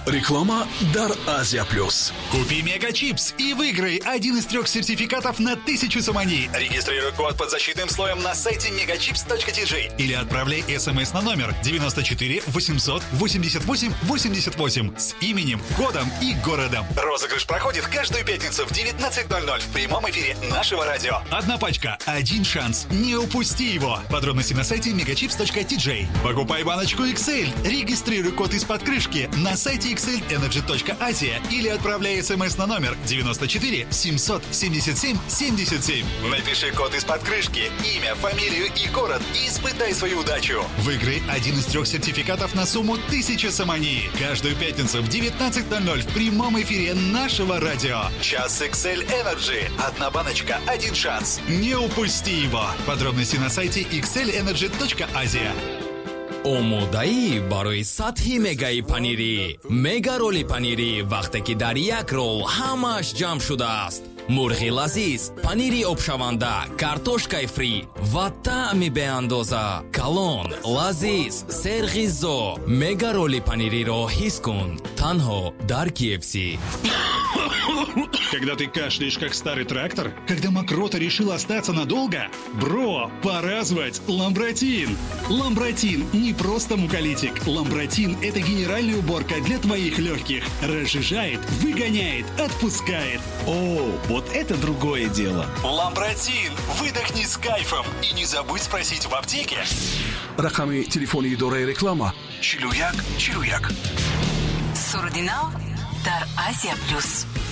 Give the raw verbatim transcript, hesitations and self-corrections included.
Реклама Дар Азия Плюс. Купи Мегачипс и выиграй один из трех сертификатов на тысячу самани. Регистрируй код под защитным слоем на сайте мегачипс точка ти джей или отправляй смс на номер девяносто четыре восемьсот восемьдесят восемь восемьдесят восемь с именем, кодом и городом. Розыгрыш проходит каждую пятницу в девятнадцать ноль ноль в прямом эфире нашего радио. Одна пачка, один шанс. Не упусти его. Подробности на сайте мегачипс точка ти джей. Покупай баночку икс эль. Регистрируй код из-под крышки на сайте икс эль энерджи точка азия или отправляй смс на номер девяносто четыре семьсот семьдесят семь семьдесят семь. Напиши код из-под крышки, имя, фамилию и город и испытай свою удачу. Выиграй один из трех сертификатов на сумму тысяча самани. Каждую пятницу в девятнадцать ноль ноль в прямом эфире нашего радио. Час икс эль Energy. Одна баночка, один шанс. Не упусти его. Подробности на сайте икс эль энерджи точка азия. омодаӣ барои сатҳи мегаи панири. Мега роли панири вақте ки дар як рол ҳамааш ҷамъ шудааст. мурғи лазиз, панири обшаванда, картошкаи фри ва таъми беандоза. Калон, лазиз, серғизо. Мега роли панириро ҳис кун. Танҳо дар ки эф си. Когда ты кашляешь, как старый трактор? Когда мокрота решила остаться надолго? Бро, пора звать Ламбротин. Ламбротин не просто муколитик. Ламбротин – это генеральная уборка для твоих легких. Разжижает, выгоняет, отпускает. О, вот это другое дело. Ламбротин. Выдохни с кайфом. И не забудь спросить в аптеке. Рақами телефони идораи реклама чилу як чилу як. Сурдинал Дар Азия Плюс.